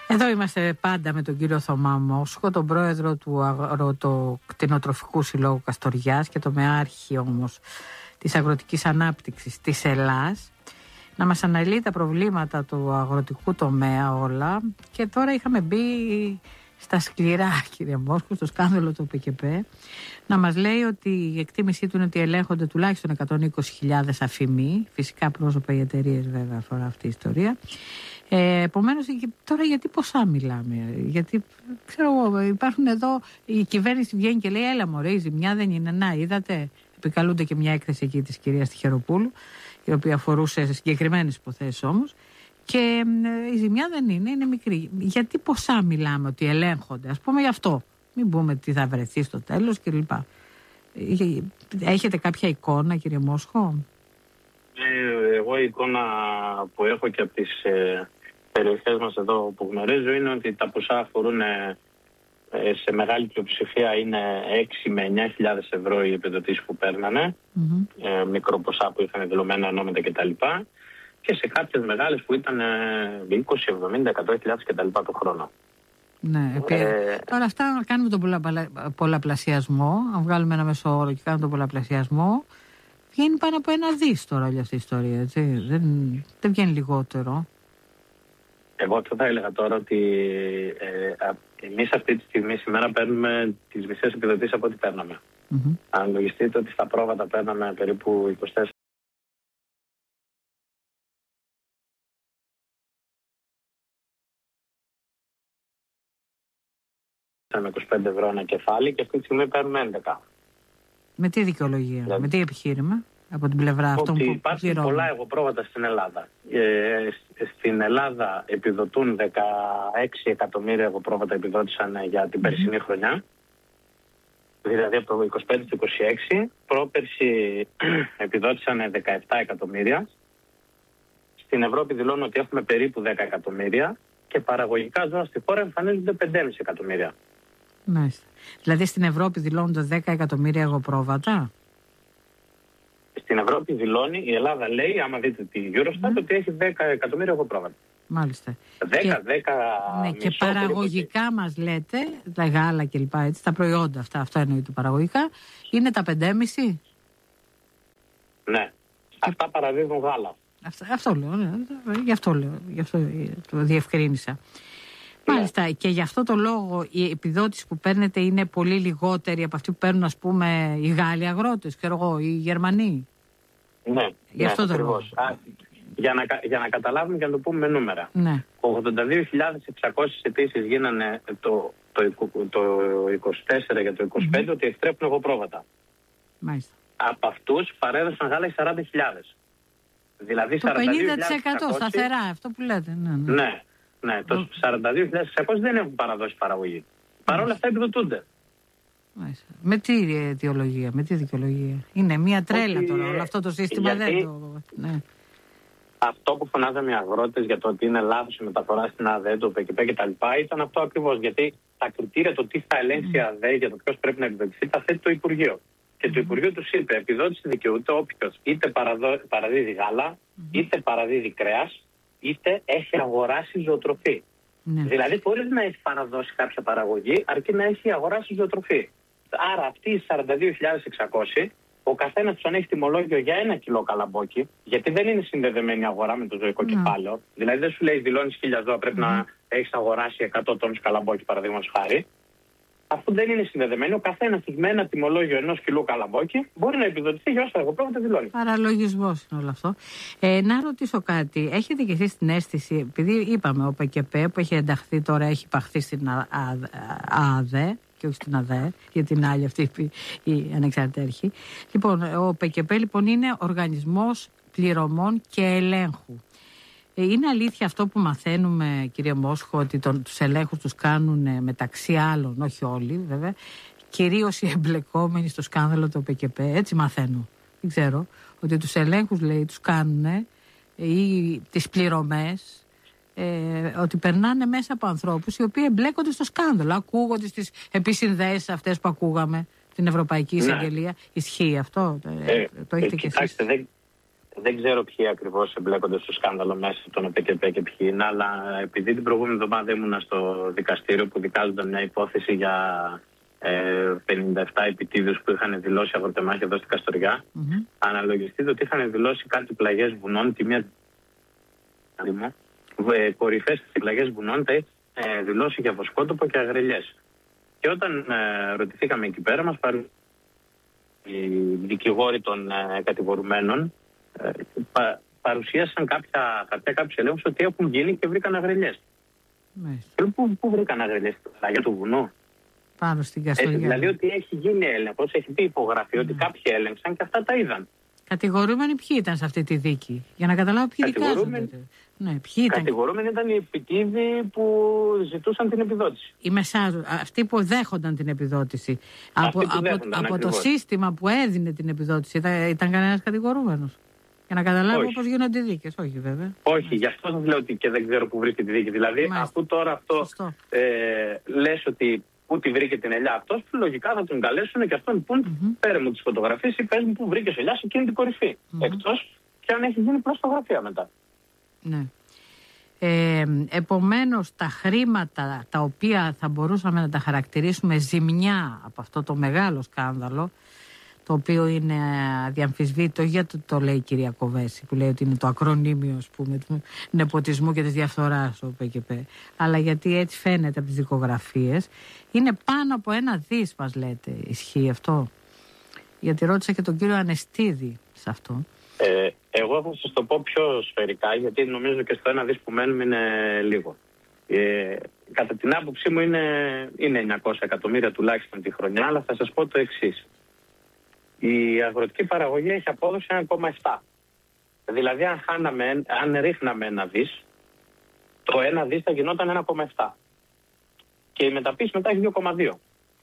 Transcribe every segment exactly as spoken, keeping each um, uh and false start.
Εδώ είμαστε πάντα με τον κύριο Θωμά Μόσχο, τον πρόεδρο του Αγροτοκτηνοτροφικού Συλλόγου Καστοριάς και το μεάρχη όμως της αγροτικής ανάπτυξης της Ελλάς, να μας αναλύει τα προβλήματα του αγροτικού τομέα όλα. Και τώρα είχαμε μπει στα σκληρά, κύριε Μόσχο, στο σκάνδαλο του ΠΚΠ, να μας λέει ότι η εκτίμησή του είναι ότι ελέγχονται τουλάχιστον εκατόν είκοσι χιλιάδες αφημοί, φυσικά πρόσωπα οι εταιρείες βέβαια αφορά αυτή η ιστορία. Ε, επομένως, τώρα γιατί ποσά μιλάμε? Γιατί, ξέρω εγώ, υπάρχουν εδώ, η κυβέρνηση βγαίνει και λέει, έλα μωρέ, η ζημιά δεν είναι. Να, είδατε, επικαλούνται και μια έκθεση εκεί της κυρίας Τυχεροπούλου, η οποία αφορούσε σε συγκεκριμένες υποθέσεις όμως. Και ε, η ζημιά δεν είναι, είναι μικρή. Γιατί ποσά μιλάμε ότι ελέγχονται? Ας πούμε γι' αυτό. Μην πούμε τι θα βρεθεί στο τέλος κλπ. Έχετε κάποια εικόνα, κύριε Μόσχο? Ε, εγώ η εικόνα που έχω και από τις ε, περιοχές μας εδώ που γνωρίζω είναι ότι τα ποσά αφορούν ε, σε μεγάλη πλειοψηφία είναι έξι με εννιά χιλιάδες ευρώ οι επιδοτήσεις που παίρνανε, mm-hmm. ε, μικρό ποσά που είχαν δηλωμένα ονόματα κτλ. Και σε κάποιες μεγάλες που ήταν είκοσι, εβδομήντα, εκατό χιλιάδες κτλ. Το χρόνο. Ναι, ε, τώρα αυτά να κάνουμε τον πολλα, πολλαπλασιασμό, αν βγάλουμε ένα μέσο όρο και κάνουμε τον πολλαπλασιασμό, βγαίνει πάνω από ένα δις τώρα όλη αυτή η ιστορία, έτσι. Δεν, δεν βγαίνει λιγότερο. Εγώ θα έλεγα τώρα ότι ε, εμείς αυτή τη στιγμή σήμερα παίρνουμε τις μισές επιδοτήσεις από ό,τι παίρναμε. Mm-hmm. Αν λογιστείτε ότι στα πρόβατα παίρναμε περίπου είκοσι τέσσερα με είκοσι πέντε ευρώ ένα κεφάλι και αυτή τη στιγμή παίρνουμε έντεκα. Με τι δικαιολογία, δηλαδή, με τι επιχείρημα από την πλευρά αυτών που υπάρχουν πολλά εγωπρόβατα στην Ελλάδα. Ε, στην Ελλάδα επιδοτούν δεκαέξι εκατομμύρια εγωπρόβατα επιδότησαν για την περσινή mm-hmm. χρονιά. Δηλαδή από το είκοσι πέντε στο είκοσι έξι. Πρόπερση επιδότησαν δεκαεπτά εκατομμύρια. Στην Ευρώπη δηλώνουν ότι έχουμε περίπου δέκα εκατομμύρια και παραγωγικά ζώα στη χώρα εμφανίζονται πέντε κόμμα πέντε εκατομμύρια. Μάλιστα. Δηλαδή στην Ευρώπη δηλώνονται δέκα εκατομμύρια εγωπρόβατα. Στην Ευρώπη δηλώνει, η Ελλάδα λέει, άμα δείτε τη Eurostat, mm. ότι έχει δέκα εκατομμύρια εγωπρόβατα. Μάλιστα. δέκα, και, δέκα ναι, και παραγωγικά μας λέτε, τα γάλα κλπ. Έτσι, τα προϊόντα αυτά, αυτά εννοείται παραγωγικά, είναι τα πέντε κόμμα πέντε. Ναι. Και... αυτά παραδίδουν γάλα. Αυτό, αυτό λέω, ναι. Γι' αυτό λέω, γι' αυτό το διευκρίνησα. Μάλιστα, yeah. Και γι' αυτό το λόγο η επιδότηση που παίρνετε είναι πολύ λιγότερη από αυτή που παίρνουν, ας πούμε, οι Γάλλοι αγρότες, ξέρω εγώ, οι Γερμανοί. Ναι, γι' αυτό ναι, το λόγο. Α, για, να, για να καταλάβουμε και να το πούμε με νούμερα. Ναι. ογδόντα δύο χιλιάδες εξακόσιες αιτήσεις γίνανε το, το, το, το είκοσι τέσσερα και το είκοσι πέντε mm-hmm. ότι εκτρέπουν εγωπρόβατα. Μάλιστα. Από αυτούς παρέδωσαν γάλα οι σαράντα χιλιάδες. Δηλαδή το πενήντα τοις εκατό σταθερά, αυτό που λέτε. Ναι, ναι. ναι. Ναι, το σαράντα δύο χιλιάδες εξακόσιες δεν έχουν παραδώσει παραγωγή. Παρ' όλα αυτά επιδοτούνται. Μάλιστα. Με τι αιτιολογία, με τι δικαιολογία? Είναι μια τρέλα ότι, τώρα, όλο αυτό το σύστημα δεν το... Ναι. Αυτό που φωνάζαμε οι αγρότες για το ότι είναι λάθος η μεταφορά στην ΑΔΕ, το ΠΚΠ κτλ. Ήταν αυτό ακριβώς. Γιατί τα κριτήρια, το τι θα ελέγξει η ΑΔΕ για το ποιος πρέπει να επιδοτηθεί, τα θέτει το Υπουργείο. Και mm. το Υπουργείο τους είπε: επιδότηση δικαιούται όποιος είτε παραδο... παραδίδει γάλα, mm. είτε παραδίδει κρέας, είτε έχει αγοράσει ζωοτροφή. Ναι. Δηλαδή, χωρίς να έχει παραδώσει κάποια παραγωγή, αρκεί να έχει αγοράσει ζωοτροφή. Άρα, αυτοί οι σαράντα δύο χιλιάδες εξακόσιοι, ο καθένας τους ανέχει τιμολόγιο για ένα κιλό καλαμπόκι, γιατί δεν είναι συνδεδεμένη η αγορά με το ζωικό ναι. κεφάλαιο. Δηλαδή, δεν σου λέει δηλώνεις χίλια ζώα, πρέπει mm. να έχεις αγοράσει εκατό τόνους καλαμπόκι, παραδείγματος χάρη. Αφού δεν είναι συνδεδεμένοι, ο καθένας τους με ένα τιμολόγιο ενός κιλού καλαμπόκι μπορεί να επιδοτηθεί για όσα εγωπρόβατα δηλώνει. Παραλογισμός είναι όλο αυτό. Ε, να ρωτήσω κάτι. Έχετε κι εσείς την αίσθηση, επειδή είπαμε ο ΠΚΠ που έχει ενταχθεί τώρα, έχει υπαχθεί στην ΑΔΕ και όχι στην ΑΔΕ, για την άλλη αυτή η ανεξάρτητη αρχή. Λοιπόν, ο ΠΚΠ λοιπόν είναι οργανισμός πληρωμών και ελέγχου. Είναι αλήθεια αυτό που μαθαίνουμε, κύριε Μόσχο, ότι τον, τους ελέγχους τους κάνουν μεταξύ άλλων, όχι όλοι βέβαια, κυρίως οι εμπλεκόμενοι στο σκάνδαλο του ΠΚΠ, έτσι μαθαίνω. Δεν ξέρω, ότι τους ελέγχους λέει τους κάνουν ή τις πληρωμές, ε, ότι περνάνε μέσα από ανθρώπους οι οποίοι εμπλέκονται στο σκάνδαλο, ακούγονται στις επισυνδέσεις αυτές που ακούγαμε, την Ευρωπαϊκή Εισαγγελία. Ναι. Ισχύει αυτό, ε, το έχετε ε, κι εσείς? Δεν, Δεν ξέρω ποιοι ακριβώς εμπλέκονται στο σκάνδαλο μέσα των ΟΠΕΚΕΠΕ και ποιοι είναι, αλλά επειδή την προηγούμενη εβδομάδα ήμουνα στο δικαστήριο που δικάζονταν μια υπόθεση για ε, πενήντα επτά επιτίδιους που είχαν δηλώσει αγροτεμάχια εδώ στην Καστοριά, mm-hmm. αναλογιστείτε ότι είχαν δηλώσει κάτι πλαγιές βουνών, τη μία ε, κορυφές στις πλαγιές βουνών τα ε, δηλώσει για βοσκότοπο και αγρελιές. Και όταν ε, ρωτηθήκαμε εκεί πέρα, μας παρουσίασαν οι δικηγόροι των ε, κατηγορουμένων, ε, πα, παρουσίασαν κάποια χαρτιά, κάποιους ελέγχους ότι έχουν γίνει και βρήκαν αγρελιές. Και πού, πού βρήκαν αγρελιές, στην πλαγιά του βουνού? Πάνω στην Καστοριά. Ε, δηλαδή ότι έχει γίνει έλεγχος, έχει πει υπογραφή mm. ότι κάποιοι έλεγξαν και αυτά τα είδαν. Κατηγορούμενοι ποιοι ήταν σε αυτή τη δίκη, για να καταλάβω ποιοι δικάζονται. Ναι, ποιοι ήταν. Κατηγορούμενοι ήταν οι επιτίδιοι που ζητούσαν την επιδότηση. Οι μεσάζου, αυτοί που δέχονταν την επιδότηση. Από, από, δέχονταν, από το σύστημα που έδινε την επιδότηση ήταν, ήταν κανένας κατηγορούμενος. Για να καταλάβω πώς γίνονται οι δίκες. Όχι βέβαια. Όχι, γι' αυτό σας λέω ότι και δεν ξέρω που βρίσκεται η δίκη. Δηλαδή, μάλιστα, αφού τώρα αυτό ε, λες ότι πού τη βρήκε την ελιά αυτός, λογικά θα τον καλέσουν και αυτόν πούν mm-hmm. πέρε μου τις φωτογραφίες ή πες μου πού βρήκες ελιά σε εκείνη την κορυφή. Mm-hmm. Εκτός και αν έχει γίνει πλαστογραφία μετά. Ναι. Ε, επομένως τα χρήματα τα οποία θα μπορούσαμε να τα χαρακτηρίσουμε ζημιά από αυτό το μεγάλο σκάνδαλο, το οποίο είναι αδιαμφισβήτητο, γιατί το λέει η κυρία Κοβέση, που λέει ότι είναι το ακρονίμιο, ας πούμε, του νεποτισμού και της διαφθοράς, ο ΠΚΠ, αλλά γιατί έτσι φαίνεται από τις δικογραφίες, είναι πάνω από ένα δις, μας λέτε. Ισχύει αυτό? Γιατί ρώτησα και τον κύριο Ανεστίδη σε αυτό. Ε, εγώ θα σας το πω πιο σφαιρικά, γιατί νομίζω και στο ένα δις που μένουμε είναι λίγο. Ε, κατά την άποψή μου είναι, είναι εννιακόσια εκατομμύρια τουλάχιστον τη χρονιά, αλλά θα σας πω το εξής. Η αγροτική παραγωγή έχει απόδοση ένα κόμμα επτά. Δηλαδή αν, χάναμε, αν ρίχναμε ένα δις, το ένα δις θα γινόταν ένα κόμμα επτά. Και η μεταποίηση μετά έχει δύο κόμμα δύο.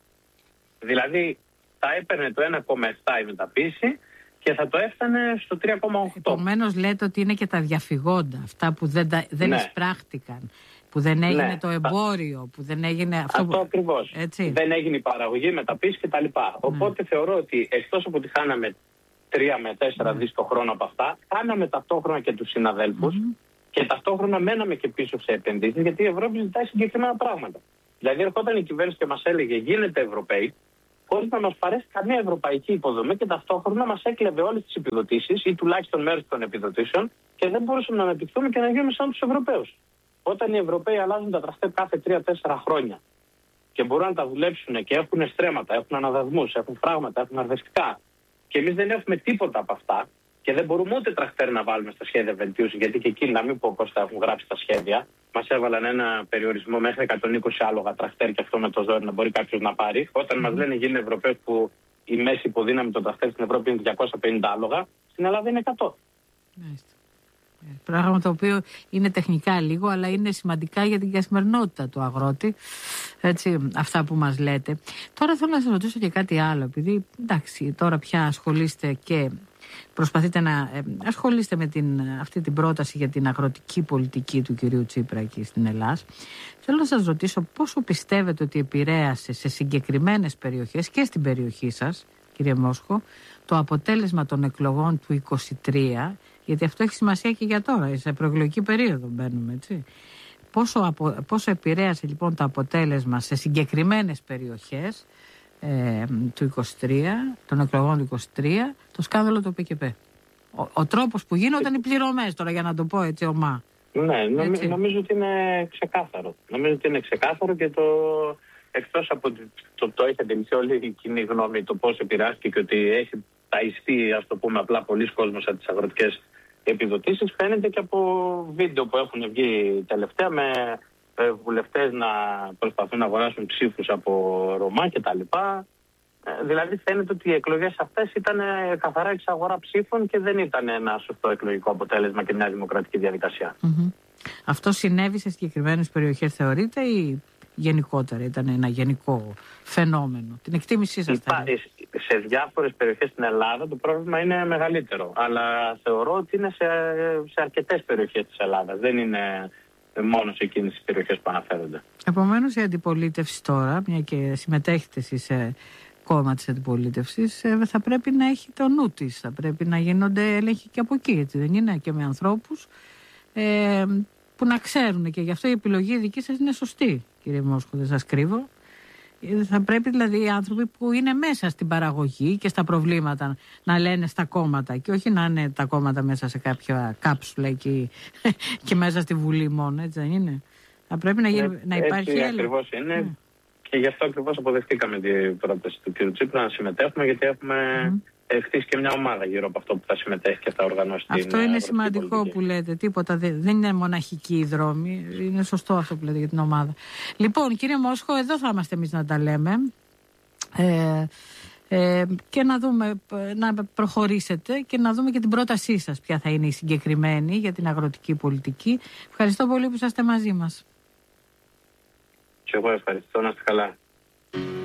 Δηλαδή θα έπαιρνε το ένα κόμμα επτά η μεταποίηση και θα το έφτανε στο τρία κόμμα οκτώ. Επομένως λέτε ότι είναι και τα διαφυγόντα, αυτά που δεν, τα, δεν ναι. εισπράχτηκαν, που δεν έγινε ναι. το εμπόριο, που δεν έγινε αυτό. Αυτό που... ακριβώς. Έτσι. Δεν έγινε η παραγωγή, μεταποίηση κτλ. Ναι. Οπότε θεωρώ ότι εκτός από ότι χάναμε τρία με τέσσερα ναι. δις το χρόνο από αυτά, χάναμε ταυτόχρονα και τους συναδέλφους mm-hmm. και ταυτόχρονα μέναμε και πίσω σε επενδύσεις, γιατί η Ευρώπη ζητάει συγκεκριμένα πράγματα. Δηλαδή ερχόταν η κυβέρνηση και μας έλεγε γίνετε Ευρωπαίοι, χωρίς να μας παρέσει καμία ευρωπαϊκή υποδομή και ταυτόχρονα μας έκλεβε όλες τις επιδοτήσεις ή τουλάχιστον μέρος των επιδοτήσεων και δεν μπορούσαμε να αναπτυχθούμε και να γίνουμε σαν τους Ευρωπαίους. Όταν οι Ευρωπαίοι αλλάζουν τα τραχτέρ κάθε τρία τέσσερα χρόνια και μπορούν να τα δουλέψουν και έχουν στρέμματα, έχουν αναδασμούς, έχουν φράγματα, έχουν αρδευτικά και εμείς δεν έχουμε τίποτα από αυτά και δεν μπορούμε ούτε τραχτέρ να βάλουμε στα σχέδια βελτίωση, γιατί και εκεί να μην πω πώς θα έχουν γράψει τα σχέδια. Μας έβαλαν ένα περιορισμό μέχρι εκατόν είκοσι άλογα τραχτέρ και αυτό με το ζόρι να μπορεί κάποιος να πάρει. Όταν mm. μας λένε γίνουν Ευρωπαίοι που η μέση υποδύναμη των τραχτέρ στην Ευρώπη είναι διακόσια πενήντα άλογα, στην Ελλάδα είναι εκατό. Μάλιστα. Πράγμα το οποίο είναι τεχνικά λίγο, αλλά είναι σημαντικά για την καθημερινότητα του αγρότη. Έτσι, αυτά που μας λέτε. Τώρα θέλω να σας ρωτήσω και κάτι άλλο, επειδή εντάξει, τώρα πια ασχολείστε και προσπαθείτε να ε, ασχολείστε με την, αυτή την πρόταση για την αγροτική πολιτική του κυρίου Τσίπρα εκεί στην Ελλάδα. Θέλω να σας ρωτήσω πόσο πιστεύετε ότι επηρέασε σε συγκεκριμένες περιοχές και στην περιοχή σας, κύριε Μόσχο, το αποτέλεσμα των εκλογών του είκοσι τρία, γιατί αυτό έχει σημασία και για τώρα, σε προεκλογική περίοδο μπαίνουμε, έτσι. Πόσο, απο, πόσο επηρέασε λοιπόν το αποτέλεσμα σε συγκεκριμένες περιοχές ε, του είκοσι τρία, των εκλογών του είκοσι τρία, το σκάνδαλο του ΠΚΠ. Ο, ο τρόπος που γίνονταν οι πληρωμές, τώρα για να το πω έτσι ομά. Ναι, νομι, νομίζω ότι είναι ξεκάθαρο. Νομίζω ότι είναι ξεκάθαρο και το εκτός από το, το, το έχει αντιληφθεί όλη η κοινή γνώμη το πώς επηρεάστηκε και ότι έχει ταϊστεί, ας το πούμε απλά, πολλοί κόσμος από τις αγροτικές επιδοτήσεις, φαίνεται και από βίντεο που έχουν βγει τελευταία με ε, βουλευτές να προσπαθούν να αγοράσουν ψήφους από Ρωμά κτλ. Ε, δηλαδή φαίνεται ότι οι εκλογές αυτές ήταν καθαρά εξαγορά ψήφων και δεν ήταν ένα σωστό εκλογικό αποτέλεσμα και μια δημοκρατική διαδικασία. Mm-hmm. Αυτό συνέβη σε συγκεκριμένες περιοχές θεωρείτε ή γενικότερα ήταν ένα γενικό φαινόμενο? Την εκτίμησή σας? Υπά, σε διάφορες περιοχές στην Ελλάδα το πρόβλημα είναι μεγαλύτερο, αλλά θεωρώ ότι είναι σε, σε αρκετές περιοχές της Ελλάδας. Δεν είναι μόνο σε εκείνες τις περιοχές που αναφέρονται. Επομένως η αντιπολίτευση τώρα, μια και συμμετέχετε εσείς σε κόμμα της αντιπολίτευσης ε, θα πρέπει να έχει το νου της. Θα πρέπει να γίνονται έλεγχοι και από εκεί, έτσι δεν είναι, και με ανθρώπους ε, που να ξέρουν, και γι' αυτό η επιλογή δική σας είναι σωστή, κύριε Μόσχο, δεν σας κρύβω. Θα πρέπει δηλαδή οι άνθρωποι που είναι μέσα στην παραγωγή και στα προβλήματα να λένε στα κόμματα, και όχι να είναι τα κόμματα μέσα σε κάποια κάψουλα εκεί και μέσα στη Βουλή μόνο, έτσι δεν είναι. Θα πρέπει να, γίνει, να υπάρχει έλεγχο. Ακριβώς είναι. Mm. Και γι' αυτό ακριβώς αποδεχτήκαμε την πρόταση του κ. Τσίπρα να συμμετέχουμε, γιατί έχουμε mm. χτίσει και μια ομάδα γύρω από αυτό που θα συμμετέχει και θα οργανώσει. Αυτό είναι σημαντικό πολιτική που λέτε. Τίποτα δεν, δεν είναι μοναχική η δρόμη. Είναι σωστό αυτό που λέτε για την ομάδα. Λοιπόν, κύριε Μόσχο, εδώ θα είμαστε εμείς να τα λέμε. Ε, ε, και να δούμε, να προχωρήσετε και να δούμε και την πρότασή σας ποια θα είναι η συγκεκριμένη για την αγροτική πολιτική. Ευχαριστώ πολύ που είσαστε μαζί μας. Και εγώ ευχαριστώ, να είστε καλά.